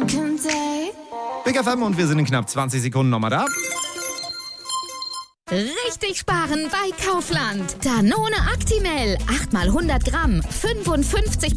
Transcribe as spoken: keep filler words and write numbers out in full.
Big F M und wir sind in knapp zwanzig Sekunden nochmal da. Richtig sparen bei Kaufland. Danone Actimel. acht mal hundert Gramm. fünfundfünfzig